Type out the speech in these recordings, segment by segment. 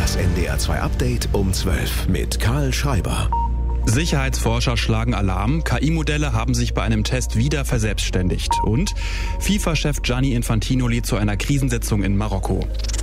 Das NDR2 Update um 12 mit Karl Schreiber. Sicherheitsforscher schlagen Alarm. KI-Modelle haben sich bei einem Test wieder verselbstständigt. Und FIFA-Chef Gianni Infantino lädt zu einer Krisensitzung in Marokko.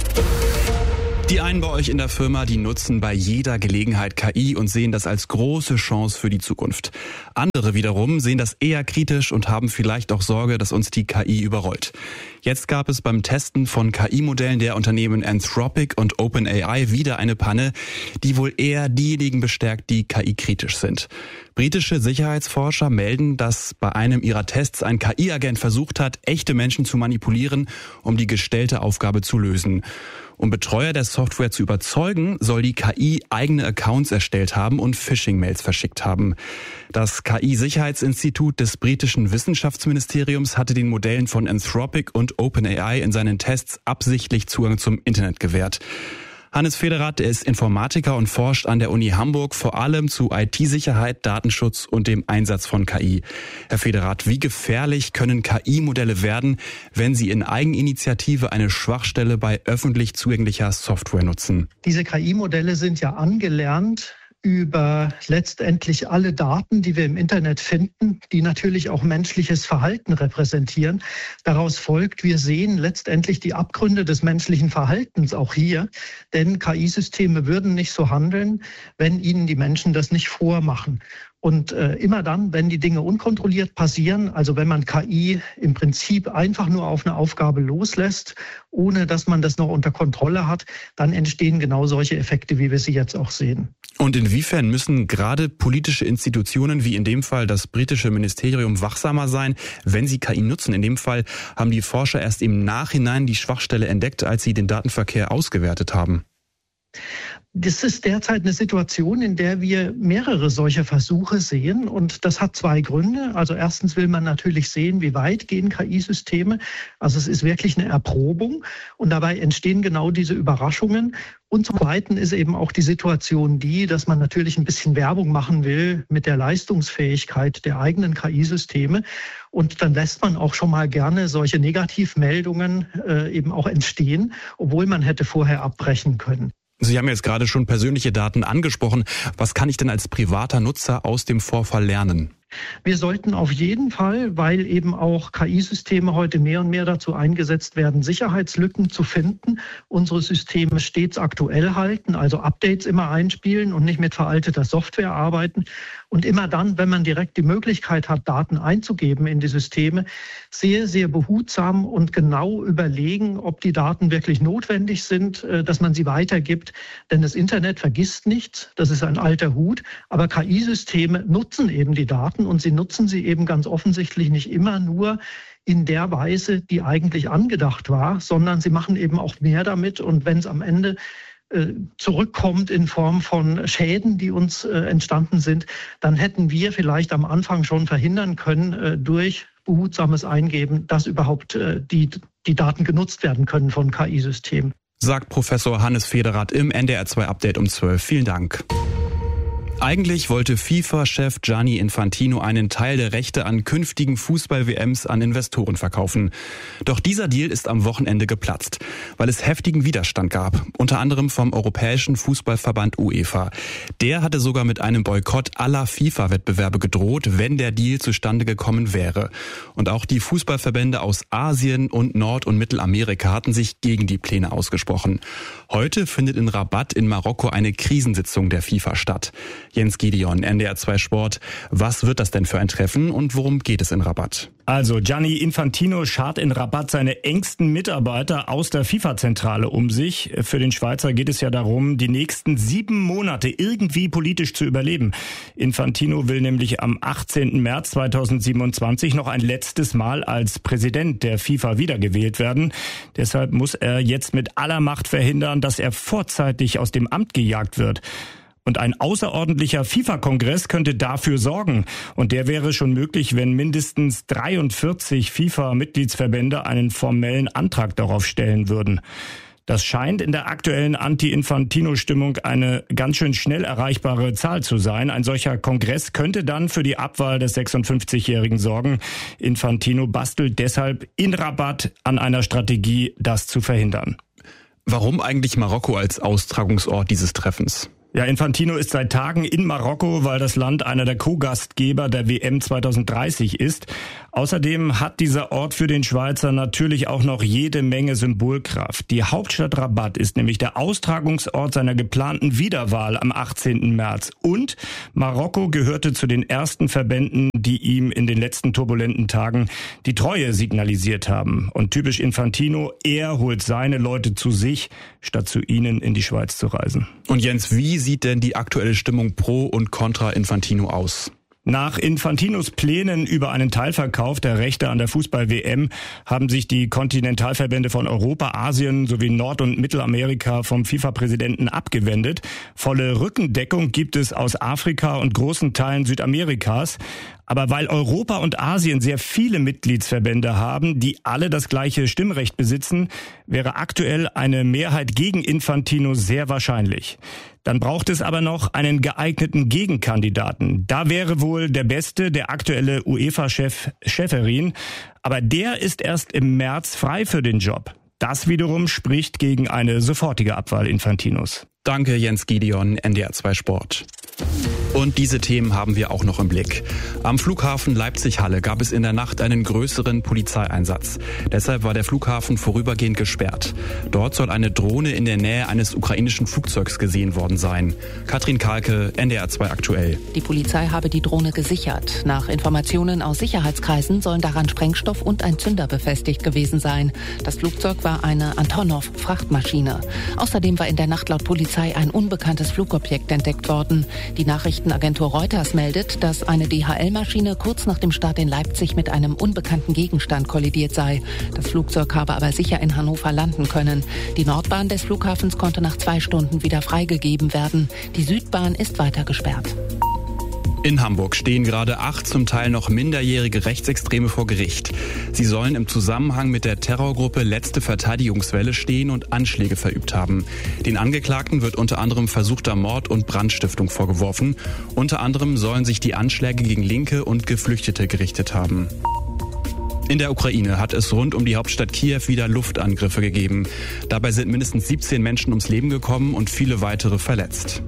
Die einen bei euch in der Firma, die nutzen bei jeder Gelegenheit KI und sehen das als große Chance für die Zukunft. Andere wiederum sehen das eher kritisch und haben vielleicht auch Sorge, dass uns die KI überrollt. Jetzt gab es beim Testen von KI-Modellen der Unternehmen Anthropic und OpenAI wieder eine Panne, die wohl eher diejenigen bestärkt, die KI-kritisch sind. Britische Sicherheitsforscher melden, dass bei einem ihrer Tests ein KI-Agent versucht hat, echte Menschen zu manipulieren, um die gestellte Aufgabe zu lösen. Um Betreuer der Software zu überzeugen, soll die KI eigene Accounts erstellt haben und Phishing-Mails verschickt haben. Das KI-Sicherheitsinstitut des britischen Wissenschaftsministeriums hatte den Modellen von Anthropic und OpenAI in seinen Tests absichtlich Zugang zum Internet gewährt. Hannes Federath ist Informatiker und forscht an der Uni Hamburg vor allem zu IT-Sicherheit, Datenschutz und dem Einsatz von KI. Herr Federath, wie gefährlich können KI-Modelle werden, wenn sie in Eigeninitiative eine Schwachstelle bei öffentlich zugänglicher Software nutzen? Diese KI-Modelle sind ja angelernt über letztendlich alle Daten, die wir im Internet finden, die natürlich auch menschliches Verhalten repräsentieren. Daraus folgt, wir sehen letztendlich die Abgründe des menschlichen Verhaltens auch hier, denn KI-Systeme würden nicht so handeln, wenn ihnen die Menschen das nicht vormachen. Und immer dann, wenn die Dinge unkontrolliert passieren, also wenn man KI im Prinzip einfach nur auf eine Aufgabe loslässt, ohne dass man das noch unter Kontrolle hat, dann entstehen genau solche Effekte, wie wir sie jetzt auch sehen. Und inwiefern müssen gerade politische Institutionen, wie in dem Fall das britische Ministerium, wachsamer sein, wenn sie KI nutzen? In dem Fall haben die Forscher erst im Nachhinein die Schwachstelle entdeckt, als sie den Datenverkehr ausgewertet haben. Das ist derzeit eine Situation, in der wir mehrere solcher Versuche sehen. Und das hat zwei Gründe. Also erstens will man natürlich sehen, wie weit gehen KI-Systeme. Also es ist wirklich eine Erprobung. Und dabei entstehen genau diese Überraschungen. Und zum Zweiten ist eben auch die Situation die, dass man natürlich ein bisschen Werbung machen will mit der Leistungsfähigkeit der eigenen KI-Systeme. Und dann lässt man auch schon mal gerne solche Negativmeldungen eben auch entstehen, obwohl man hätte vorher abbrechen können. Sie haben jetzt gerade schon persönliche Daten angesprochen. Was kann ich denn als privater Nutzer aus dem Vorfall lernen? Wir sollten auf jeden Fall, weil eben auch KI-Systeme heute mehr und mehr dazu eingesetzt werden, Sicherheitslücken zu finden, unsere Systeme stets aktuell halten, also Updates immer einspielen und nicht mit veralteter Software arbeiten. Und immer dann, wenn man direkt die Möglichkeit hat, Daten einzugeben in die Systeme, sehr, sehr behutsam und genau überlegen, ob die Daten wirklich notwendig sind, dass man sie weitergibt. Denn das Internet vergisst nichts, das ist ein alter Hut, aber KI-Systeme nutzen eben die Daten und sie nutzen sie eben ganz offensichtlich nicht immer nur in der Weise, die eigentlich angedacht war, sondern sie machen eben auch mehr damit. Und wenn es am Ende zurückkommt in Form von Schäden, die uns entstanden sind, dann hätten wir vielleicht am Anfang schon verhindern können durch behutsames Eingeben, dass überhaupt die Daten genutzt werden können von KI-Systemen. Sagt Professor Hannes Federath im NDR2 Update um 12. Vielen Dank. Eigentlich wollte FIFA-Chef Gianni Infantino einen Teil der Rechte an künftigen Fußball-WMs an Investoren verkaufen. Doch dieser Deal ist am Wochenende geplatzt, weil es heftigen Widerstand gab, unter anderem vom Europäischen Fußballverband UEFA. Der hatte sogar mit einem Boykott aller FIFA-Wettbewerbe gedroht, wenn der Deal zustande gekommen wäre. Und auch die Fußballverbände aus Asien und Nord- und Mittelamerika hatten sich gegen die Pläne ausgesprochen. Heute findet in Rabat in Marokko eine Krisensitzung der FIFA statt. Jens Gideon, NDR2 Sport. Was wird das denn für ein Treffen und worum geht es in Rabat? Also Gianni Infantino schart in Rabat seine engsten Mitarbeiter aus der FIFA-Zentrale um sich. Für den Schweizer geht es ja darum, die nächsten 7 Monate irgendwie politisch zu überleben. Infantino will nämlich am 18. März 2027 noch ein letztes Mal als Präsident der FIFA wiedergewählt werden. Deshalb muss er jetzt mit aller Macht verhindern, dass er vorzeitig aus dem Amt gejagt wird. Und ein außerordentlicher FIFA-Kongress könnte dafür sorgen. Und der wäre schon möglich, wenn mindestens 43 FIFA-Mitgliedsverbände einen formellen Antrag darauf stellen würden. Das scheint in der aktuellen Anti-Infantino-Stimmung eine ganz schön schnell erreichbare Zahl zu sein. Ein solcher Kongress könnte dann für die Abwahl des 56-Jährigen sorgen. Infantino bastelt deshalb in Rabat an einer Strategie, das zu verhindern. Warum eigentlich Marokko als Austragungsort dieses Treffens? Ja, Infantino ist seit Tagen in Marokko, weil das Land einer der Co-Gastgeber der WM 2030 ist. Außerdem hat dieser Ort für den Schweizer natürlich auch noch jede Menge Symbolkraft. Die Hauptstadt Rabat ist nämlich der Austragungsort seiner geplanten Wiederwahl am 18. März. Und Marokko gehörte zu den ersten Verbänden, die ihm in den letzten turbulenten Tagen die Treue signalisiert haben. Und typisch Infantino, er holt seine Leute zu sich, statt zu ihnen in die Schweiz zu reisen. Und Jens, wie sieht denn die aktuelle Stimmung pro und contra Infantino aus? Nach Infantinos Plänen über einen Teilverkauf der Rechte an der Fußball-WM haben sich die Kontinentalverbände von Europa, Asien sowie Nord- und Mittelamerika vom FIFA-Präsidenten abgewendet. Volle Rückendeckung gibt es aus Afrika und großen Teilen Südamerikas. Aber weil Europa und Asien sehr viele Mitgliedsverbände haben, die alle das gleiche Stimmrecht besitzen, wäre aktuell eine Mehrheit gegen Infantino sehr wahrscheinlich. Dann braucht es aber noch einen geeigneten Gegenkandidaten. Da wäre wohl der Beste, der aktuelle UEFA-Chef Schäferin. Aber der ist erst im März frei für den Job. Das wiederum spricht gegen eine sofortige Abwahl Infantinos. Danke, Jens Gideon, NDR 2 Sport. Und diese Themen haben wir auch noch im Blick. Am Flughafen Leipzig-Halle gab es in der Nacht einen größeren Polizeieinsatz. Deshalb war der Flughafen vorübergehend gesperrt. Dort soll eine Drohne in der Nähe eines ukrainischen Flugzeugs gesehen worden sein. Katrin Kahlke, NDR 2 aktuell. Die Polizei habe die Drohne gesichert. Nach Informationen aus Sicherheitskreisen sollen daran Sprengstoff und ein Zünder befestigt gewesen sein. Das Flugzeug war eine Antonov-Frachtmaschine. Außerdem war in der Nacht laut Polizei ein unbekanntes Flugobjekt entdeckt worden. Die Nachrichtenagentur Reuters meldet, dass eine DHL-Maschine kurz nach dem Start in Leipzig mit einem unbekannten Gegenstand kollidiert sei. Das Flugzeug habe aber sicher in Hannover landen können. Die Nordbahn des Flughafens konnte nach 2 Stunden wieder freigegeben werden. Die Südbahn ist weiter gesperrt. In Hamburg stehen gerade 8 zum Teil noch minderjährige Rechtsextreme vor Gericht. Sie sollen im Zusammenhang mit der Terrorgruppe Letzte Verteidigungswelle stehen und Anschläge verübt haben. Den Angeklagten wird unter anderem versuchter Mord und Brandstiftung vorgeworfen. Unter anderem sollen sich die Anschläge gegen Linke und Geflüchtete gerichtet haben. In der Ukraine hat es rund um die Hauptstadt Kiew wieder Luftangriffe gegeben. Dabei sind mindestens 17 Menschen ums Leben gekommen und viele weitere verletzt.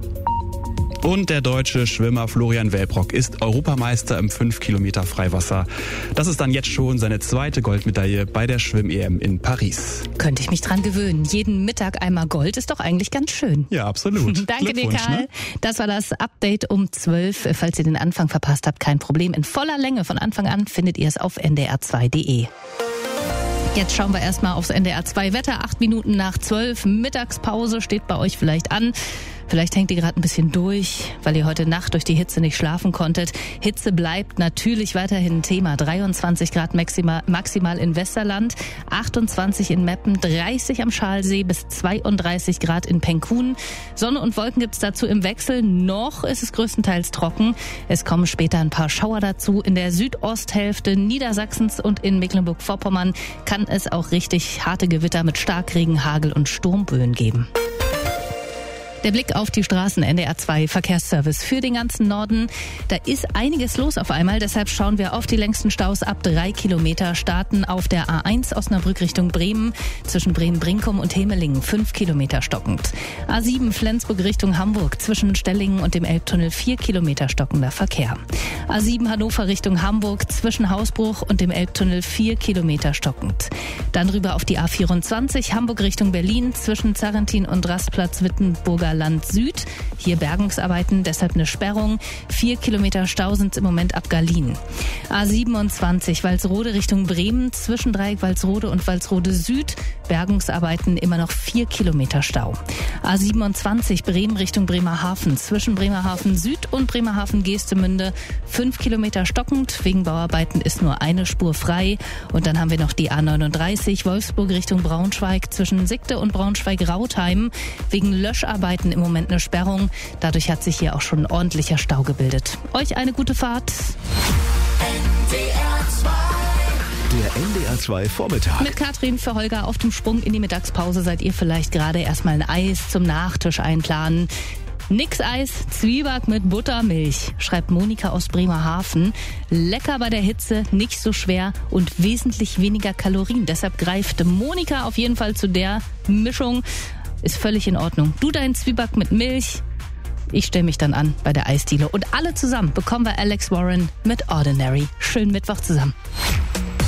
Und der deutsche Schwimmer Florian Welbrock ist Europameister im 5 Kilometer Freiwasser. Das ist dann jetzt schon seine 2. Goldmedaille bei der Schwimm-EM in Paris. Könnte ich mich dran gewöhnen. Jeden Mittag einmal Gold ist doch eigentlich ganz schön. Ja, absolut. Danke dir, Karl. Ne? Das war das Update um 12. Falls ihr den Anfang verpasst habt, kein Problem. In voller Länge von Anfang an findet ihr es auf ndr2.de. Jetzt schauen wir erstmal aufs NDR 2 Wetter. 8 Minuten nach 12. Mittagspause steht bei euch vielleicht an. Vielleicht hängt ihr gerade ein bisschen durch, weil ihr heute Nacht durch die Hitze nicht schlafen konntet. Hitze bleibt natürlich weiterhin ein Thema. 23 Grad maximal in Westerland, 28 in Meppen, 30 am Schalsee bis 32 Grad in Penkun. Sonne und Wolken gibt's dazu im Wechsel. Noch ist es größtenteils trocken. Es kommen später ein paar Schauer dazu. In der Südosthälfte Niedersachsens und in Mecklenburg-Vorpommern kann es auch richtig harte Gewitter mit Starkregen, Hagel und Sturmböen geben. Der Blick auf die Straßen, NDR 2 Verkehrsservice für den ganzen Norden. Da ist einiges los auf einmal, deshalb schauen wir auf die längsten Staus ab 3 Kilometer. Starten auf der A1 Osnabrück Richtung Bremen, zwischen Bremen-Brinkum und Hemelingen 5 Kilometer stockend. A7 Flensburg Richtung Hamburg, zwischen Stellingen und dem Elbtunnel 4 Kilometer stockender Verkehr. A7 Hannover Richtung Hamburg, zwischen Hausbruch und dem Elbtunnel 4 Kilometer stockend. Dann rüber auf die A24 Hamburg Richtung Berlin, zwischen Zarrentin und Rastplatz Wittenburger Land Süd. Hier Bergungsarbeiten, deshalb eine Sperrung. 4 Kilometer Stau sind im Moment ab Garlin. A27 Walsrode Richtung Bremen, zwischen Dreieck Walsrode und Walsrode Süd. Bergungsarbeiten, immer noch 4 Kilometer Stau. A27 Bremen Richtung Bremerhaven, zwischen Bremerhaven Süd und Bremerhaven Geestemünde 5 Kilometer stockend. Wegen Bauarbeiten ist nur eine Spur frei. Und dann haben wir noch die A39 Wolfsburg Richtung Braunschweig, zwischen Sigde und Braunschweig-Rautheim. Wegen Löscharbeiten im Moment eine Sperrung. Dadurch hat sich hier auch schon ein ordentlicher Stau gebildet. Euch eine gute Fahrt. Der NDR 2 Vormittag. Mit Katrin für Holger auf dem Sprung in die Mittagspause. Seid ihr vielleicht gerade erstmal ein Eis zum Nachtisch einplanen? Nix Eis, Zwieback mit Buttermilch, schreibt Monika aus Bremerhaven. Lecker bei der Hitze, nicht so schwer und wesentlich weniger Kalorien. Deshalb greift Monika auf jeden Fall zu der Mischung. Ist völlig in Ordnung. Du deinen Zwieback mit Milch. Ich stelle mich dann an bei der Eisdiele. Und alle zusammen bekommen wir Alex Warren mit Ordinary. Schönen Mittwoch zusammen.